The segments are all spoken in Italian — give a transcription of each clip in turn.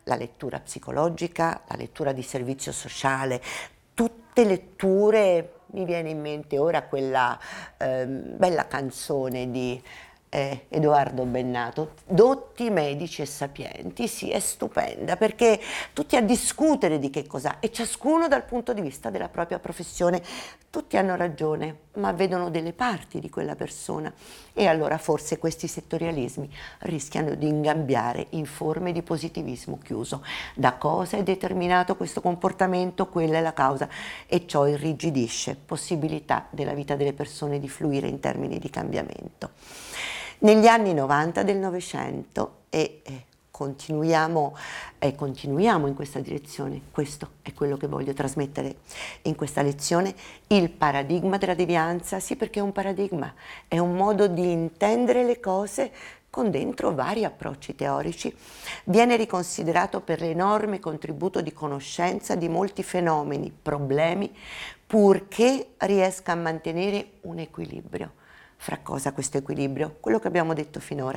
la lettura psicologica, la lettura di servizio sociale, tutte letture, mi viene in mente ora quella bella canzone di Edoardo Bennato, Dotti, medici e sapienti, sì, è stupenda perché tutti a discutere di che cos'ha e ciascuno dal punto di vista della propria professione, tutti hanno ragione, ma vedono delle parti di quella persona e allora forse questi settorialismi rischiano di ingabbiare in forme di positivismo chiuso. Da cosa è determinato questo comportamento? Quella è la causa e ciò irrigidisce possibilità della vita delle persone di fluire in termini di cambiamento. Negli anni 90 del Novecento continuiamo in questa direzione, questo è quello che voglio trasmettere in questa lezione, il paradigma della devianza, sì perché è un paradigma, è un modo di intendere le cose con dentro vari approcci teorici, viene riconsiderato per l'enorme contributo di conoscenza di molti fenomeni, problemi, purché riesca a mantenere un equilibrio. Fra cosa questo equilibrio? Quello che abbiamo detto finora.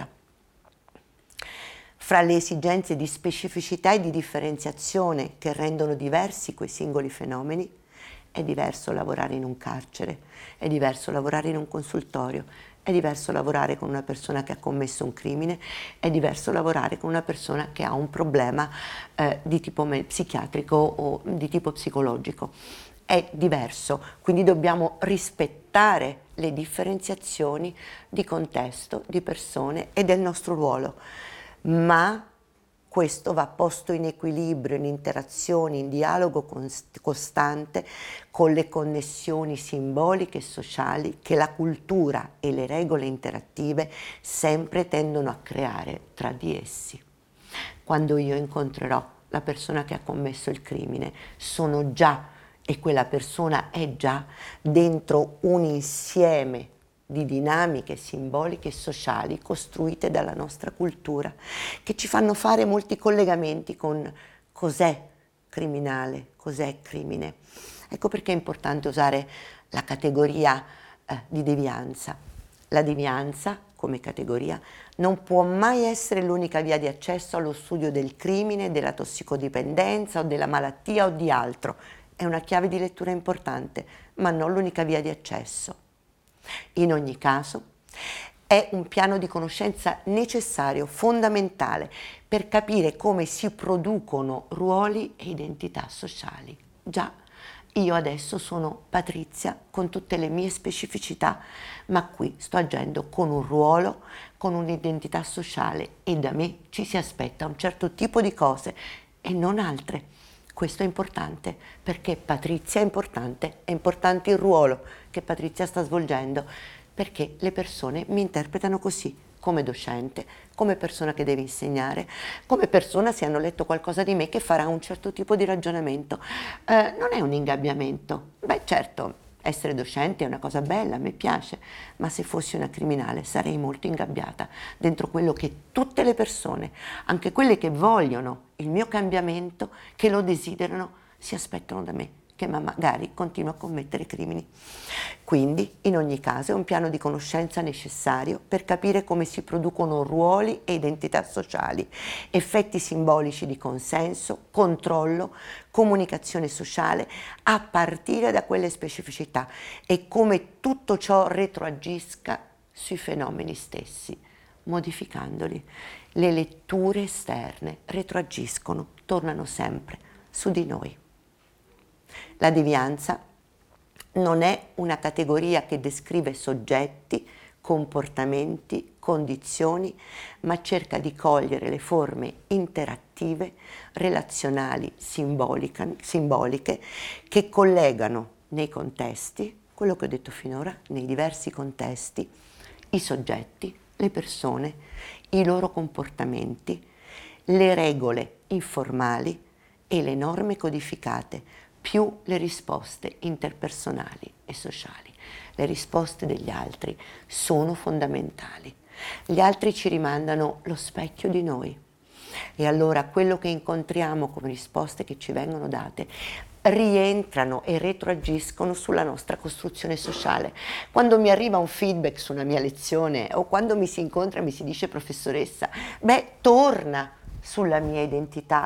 Fra le esigenze di specificità e di differenziazione che rendono diversi quei singoli fenomeni, è diverso lavorare in un carcere, è diverso lavorare in un consultorio, è diverso lavorare con una persona che ha commesso un crimine, è diverso lavorare con una persona che ha un problema di tipo psichiatrico o di tipo psicologico. È diverso, quindi dobbiamo rispettare le differenziazioni di contesto, di persone e del nostro ruolo, ma questo va posto in equilibrio, in interazione, in dialogo costante con le connessioni simboliche e sociali che la cultura e le regole interattive sempre tendono a creare tra di essi. Quando io incontrerò la persona che ha commesso il crimine, sono già e quella persona è già dentro un insieme di dinamiche simboliche e sociali costruite dalla nostra cultura, che ci fanno fare molti collegamenti con cos'è criminale, cos'è crimine. Ecco perché è importante usare la categoria di devianza. La devianza, come categoria, non può mai essere l'unica via di accesso allo studio del crimine, della tossicodipendenza o della malattia o di altro. È una chiave di lettura importante, ma non l'unica via di accesso. In ogni caso, è un piano di conoscenza necessario, fondamentale, per capire come si producono ruoli e identità sociali. Già, io adesso sono Patrizia con tutte le mie specificità, ma qui sto agendo con un ruolo, con un'identità sociale e da me ci si aspetta un certo tipo di cose e non altre. Questo è importante perché Patrizia è importante il ruolo che Patrizia sta svolgendo, perché le persone mi interpretano così, come docente, come persona che deve insegnare, come persona, se hanno letto qualcosa di me, che farà un certo tipo di ragionamento. Non è un ingabbiamento. Beh, certo, essere docente è una cosa bella, a me piace, ma se fossi una criminale sarei molto ingabbiata dentro quello che tutte le persone, anche quelle che vogliono il mio cambiamento, che lo desiderano, si aspettano da me, che magari continuo a commettere crimini. Quindi, in ogni caso, è un piano di conoscenza necessario per capire come si producono ruoli e identità sociali, effetti simbolici di consenso, controllo, comunicazione sociale, a partire da quelle specificità e come tutto ciò retroagisca sui fenomeni stessi, modificandoli. Le letture esterne retroagiscono, tornano sempre su di noi. La devianza non è una categoria che descrive soggetti, comportamenti, condizioni, ma cerca di cogliere le forme interattive, relazionali, simboliche, che collegano nei contesti, quello che ho detto finora, nei diversi contesti, i soggetti, le persone, i loro comportamenti, le regole informali e le norme codificate, più le risposte interpersonali e sociali. Le risposte degli altri sono fondamentali. Gli altri ci rimandano lo specchio di noi. E allora quello che incontriamo come risposte che ci vengono date rientrano e retroagiscono sulla nostra costruzione sociale. Quando mi arriva un feedback su una mia lezione o quando mi si incontra e mi si dice professoressa, beh, torna sulla mia identità,